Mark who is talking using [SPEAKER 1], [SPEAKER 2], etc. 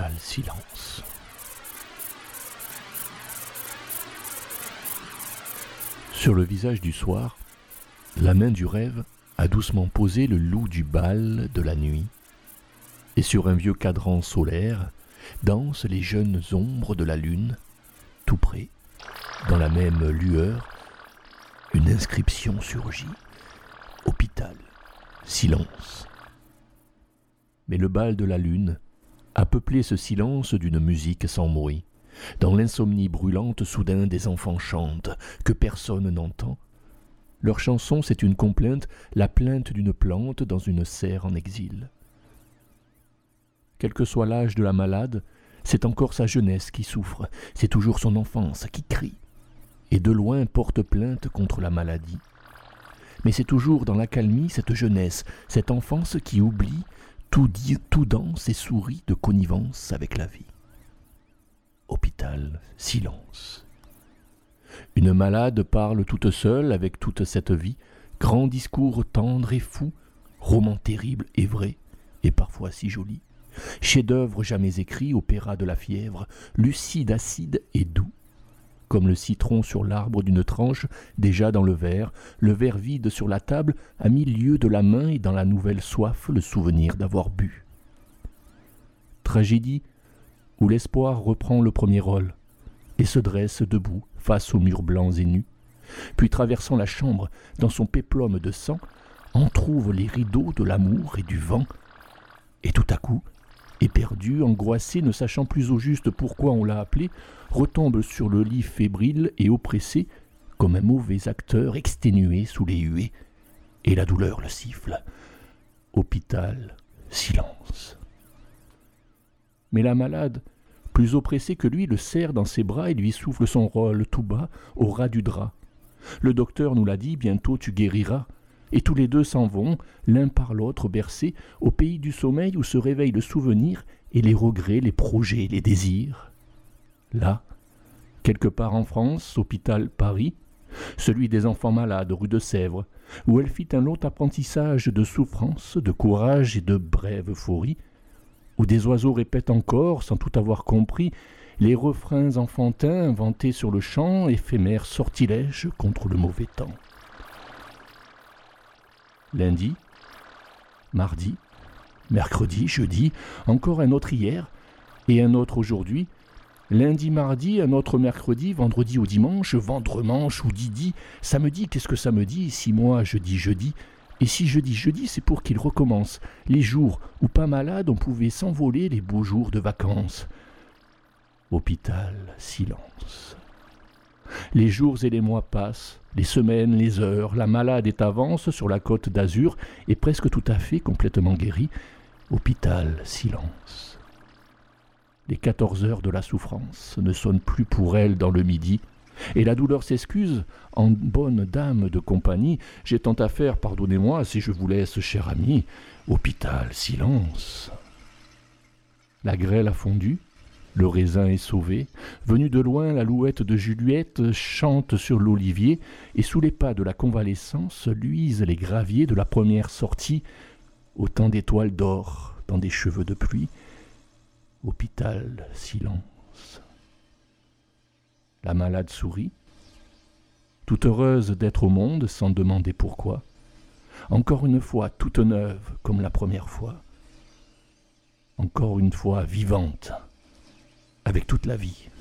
[SPEAKER 1] Hôpital Silence. Sur le visage du soir, la main du rêve a doucement posé le loup du bal de la nuit, et sur un vieux cadran solaire dansent les jeunes ombres de la lune, tout près, dans la même lueur, une inscription surgit. Hôpital Silence. Mais le bal de la lune a peuplé ce silence d'une musique sans bruit. Dans l'insomnie brûlante, soudain des enfants chantent, que personne n'entend. Leur chanson, c'est une complainte, la plainte d'une plante dans une serre en exil. Quel que soit l'âge de la malade, c'est encore sa jeunesse qui souffre, c'est toujours son enfance qui crie, et de loin porte plainte contre la maladie. Mais c'est toujours dans l'accalmie cette jeunesse, cette enfance qui oublie, tout dit, tout danse et sourit de connivence avec la vie. Hôpital Silence. Une malade parle toute seule avec toute cette vie, grand discours tendre et fou, roman terrible et vrai, et parfois si joli, chef-d'œuvre jamais écrit, opéra de la fièvre, lucide, acide et doux, comme le citron sur l'arbre d'une tranche, déjà dans le verre vide sur la table, à 1000 lieues de la main et dans la nouvelle soif, le souvenir d'avoir bu. Tragédie où l'espoir reprend le premier rôle et se dresse debout face aux murs blancs et nus, puis traversant la chambre dans son péplum de sang, entr'ouvre les rideaux de l'amour et du vent, et tout à coup, éperdu, angoissé, ne sachant plus au juste pourquoi on l'a appelé, retombe sur le lit fébrile et oppressé, comme un mauvais acteur exténué sous les huées, et la douleur le siffle. Hôpital Silence. Mais la malade, plus oppressée que lui, le serre dans ses bras et lui souffle son rôle tout bas, au ras du drap. Le docteur nous l'a dit, bientôt tu guériras. Et tous les deux s'en vont, l'un par l'autre bercés, au pays du sommeil où se réveille le souvenir et les regrets, les projets, les désirs. Là, quelque part en France, hôpital Paris, celui des enfants malades rue de Sèvres, où elle fit un long apprentissage de souffrance, de courage et de brève euphorie, où des oiseaux répètent encore, sans tout avoir compris, les refrains enfantins inventés sur le champ, éphémères sortilèges contre le mauvais temps. Lundi, mardi, mercredi, jeudi, encore un autre hier et un autre aujourd'hui. Lundi, mardi, un autre mercredi, vendredi ou dimanche, vendremanche ou didi. Samedi, qu'est-ce que ça me dit si moi je dis jeudi? Et si je dis jeudi, c'est pour qu'il recommence. Les jours où pas malade, on pouvait s'envoler les beaux jours de vacances. Hôpital Silence. Les jours et les mois passent, les semaines, les heures, la malade est avance sur la côte d'Azur et presque tout à fait complètement guérie. Hôpital Silence. Les 14 heures de la souffrance ne sonnent plus pour elle dans le midi, et la douleur s'excuse en bonne dame de compagnie. J'ai tant à faire, pardonnez-moi si je vous laisse, cher ami. Hôpital Silence. La grêle a fondu. Le raisin est sauvé. Venue de loin, l'alouette de Juliette chante sur l'olivier, et sous les pas de la convalescence luisent les graviers de la première sortie, autant d'étoiles d'or dans des cheveux de pluie. Hôpital Silence. La malade sourit, toute heureuse d'être au monde sans demander pourquoi. Encore une fois, toute neuve comme la première fois. Encore une fois vivante, avec toute la vie